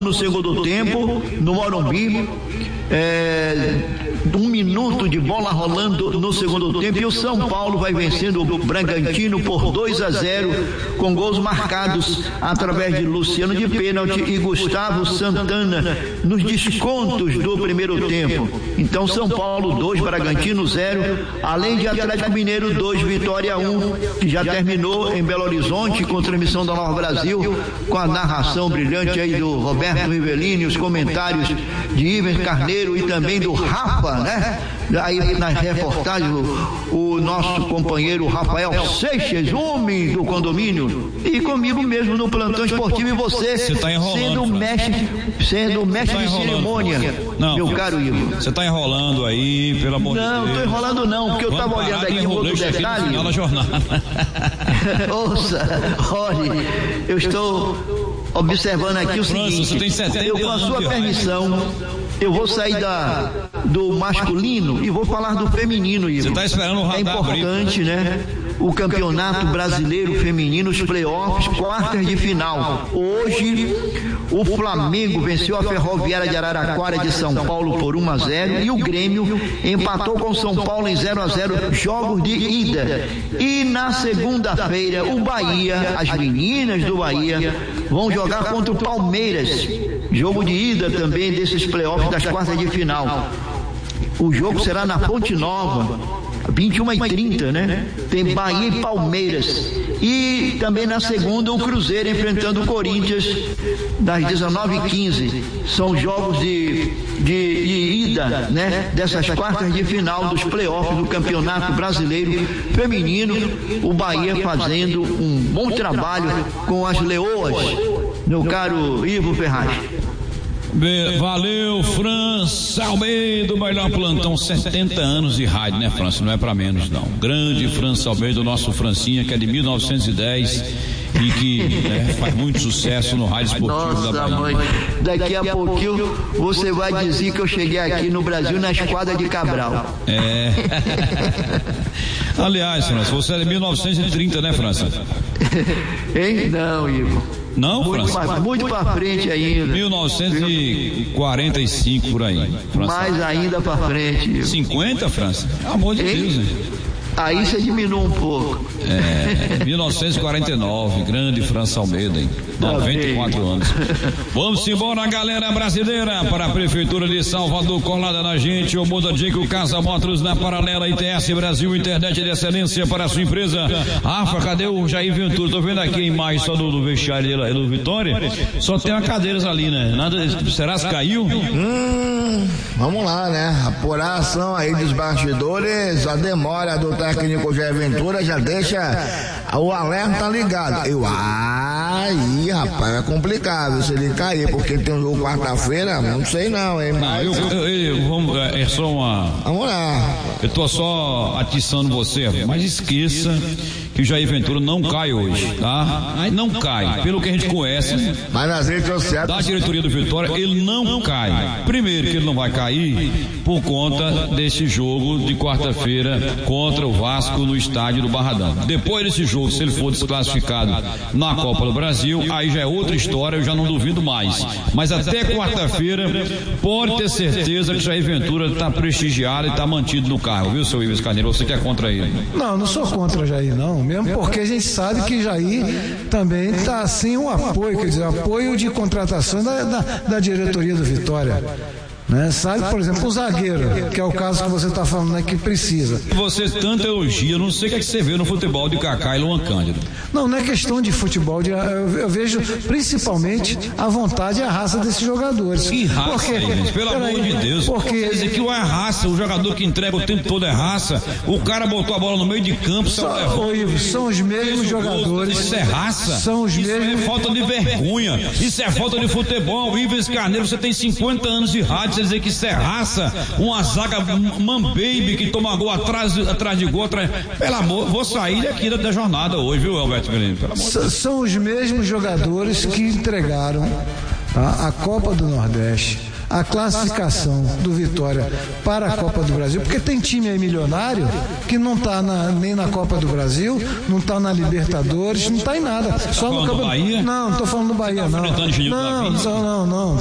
No segundo tempo, no Morumbi, 1 minuto de bola rolando no segundo tempo, e o São Paulo vai vencendo o Bragantino por 2-0, com gols marcados através de Luciano de pênalti e Gustavo Santana nos descontos do primeiro tempo. Então São Paulo 2, Bragantino 0, além de Atlético Mineiro 2, Vitória 1, que já terminou em Belo Horizonte, com transmissão da Nova Brasil, com a narração brilhante aí do Roberto Rivelini, os comentários de Ives Carneiro e também do Rafa, né? Aí na reportagem o nosso companheiro Rafael Seixas, homem do condomínio, e comigo mesmo no plantão esportivo, e você tá enrolando, sendo mestre de cerimônia, não, meu caro Ivo. Você está enrolando aí, pelo amor de Deus. Não, estou enrolando não, porque eu estava olhando aqui um outro detalhe. Ouça, olhe, eu estou observando aqui o seguinte, você tem 70 eu, com a sua permissão, eu vou sair do masculino e vou falar do feminino, Ivo. Você está esperando o radar. É importante, né? O Campeonato Brasileiro Feminino, os playoffs, quartas de final. Hoje, o Flamengo venceu a Ferroviária de Araraquara de São Paulo por 1-0 e o Grêmio empatou com São Paulo em 0-0, jogos de ida. E na segunda-feira, o Bahia, as meninas do Bahia, vão jogar contra o Palmeiras. Jogo de ida também desses playoffs das quartas de final. O jogo será na Fonte Nova, 21h30, né? Tem Bahia e Palmeiras. E também na segunda, o Cruzeiro enfrentando o Corinthians, das 19h15. São jogos de ida, né? Dessas quartas de final dos playoffs do Campeonato Brasileiro Feminino. O Bahia fazendo um bom trabalho com as Leoas, meu caro Ivo Ferraz. Valeu, França Almeida, o melhor plantão, 70 anos de rádio, né, França? Não é pra menos, não. Grande França Almeida, o nosso Francinha, que é de 1910 e que faz muito sucesso no rádio esportivo. Nossa, da Bahia. Mãe, daqui a pouquinho você vai dizer que eu cheguei aqui no Brasil na esquadra de Cabral. Aliás, França, você é de 1930, né, França? Hein? Não, Ivo. Não, França? Muito pra frente ainda. 1945 por aí. França. Mais ainda pra frente, Ivo. 50, França? Amor de Deus, né? Aí você diminui um pouco. 1949, grande França Almeida, hein? 94 anos. Vamos embora, galera brasileira, para a Prefeitura de Salvador, colada na gente, o Muda Dico, Casa Motors na Paralela, ITS Brasil, internet de excelência para a sua empresa. Rafa, cadê o Jair Ventura? Tô vendo aqui a imagem só do vestiário do Vitória, só tem as cadeiras ali, né? Nada, será que caiu? Vamos lá, né? Apuração aí dos bastidores, a demora do técnico Jair Ventura já deixa o alerta ligado. Aí, rapaz, é complicado se ele cair, porque tem um jogo quarta-feira, não sei não, hein? Mas... Vamos lá. Eu tô só atiçando você, mas esqueça que o Jair Ventura não cai hoje, tá? Não cai, pelo que a gente conhece. Mas nas redes sociais da diretoria do Vitória, ele não cai. Primeiro que ele não vai cair por conta desse jogo de quarta-feira contra o Vasco no estádio do Barradão. Depois desse jogo, se ele for desclassificado na Copa do Brasil, aí já é outra história, eu já não duvido mais. Mas até quarta-feira, pode ter certeza que o Jair Ventura está prestigiado e está mantido no cargo, viu, seu Ives Carneiro? Você que é contra ele? Não sou contra o Jair, não. Mesmo porque a gente sabe que Jair também está sem um apoio, quer dizer, apoio de contratação da diretoria do Vitória. Né? Sabe, por exemplo, o zagueiro, que é o caso que você está falando, né, que precisa. Você tanto elogia, não sei o que é que você vê no futebol de Kaká e Luan Cândido. Não é questão de futebol, eu vejo principalmente a vontade e a raça desses jogadores. Que raça, pelo amor de Deus. Porque quer dizer que é raça, o jogador que entrega o tempo todo é raça, o cara botou a bola no meio de campo, são os mesmos jogadores. Isso é raça? São os mesmos. Isso é falta de vergonha, isso é falta de futebol. Ives Carneiro, você tem 50 anos de rádio, dizer que isso é raça, uma zaga baby que toma gol atrás de gol, pelo amor, vou sair daqui da jornada hoje, viu, Alberto Menino? São os mesmos jogadores que entregaram a Copa do Nordeste, a classificação do Vitória para a Copa do Brasil, porque tem time aí milionário que não está nem na Copa do Brasil, não está na Libertadores, não está em nada. Só no Bahia? Não, não estou falando do Bahia, não. Não.